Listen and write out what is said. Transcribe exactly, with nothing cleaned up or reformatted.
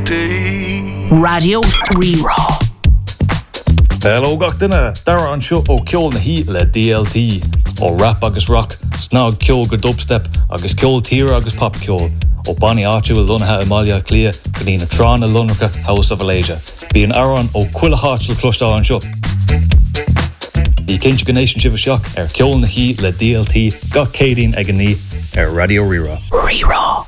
day. Radio Rerá. Hello gach duine, dara an seo ó ceol na hí le D L T, ó rap agus rock, snog ceol go dubstep, agus ceol tíre agus pop ceol, ó Bonnie áitiúil lunathe Amalia Clia, go ní na trán na lunracha House of Alasia. Bí an aran ó cuila háit le clostá an seo. Í cinse go nation sibh seach ar ceol na hí le D L T, gach cédín ag an ní ar Radio Rerá. Rerá.